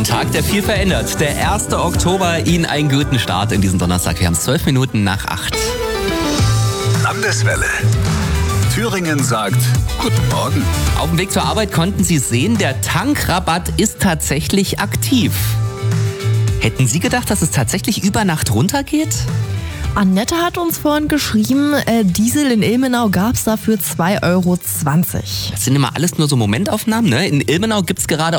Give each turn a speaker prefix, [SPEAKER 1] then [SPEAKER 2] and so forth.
[SPEAKER 1] Tag, der viel verändert. Der 1. Oktober, Ihnen einen guten Start in diesen Donnerstag. Wir haben es 12 Minuten nach 8.
[SPEAKER 2] Landeswelle. Thüringen sagt Guten Morgen.
[SPEAKER 1] Auf dem Weg zur Arbeit konnten Sie sehen, der Tankrabatt ist tatsächlich aktiv. Hätten Sie gedacht, dass es tatsächlich über Nacht runtergeht?
[SPEAKER 3] Annette hat uns vorhin geschrieben, Diesel in Ilmenau gab es dafür 2,20 €.
[SPEAKER 1] Das sind immer alles nur so Momentaufnahmen, ne? In Ilmenau gibt es gerade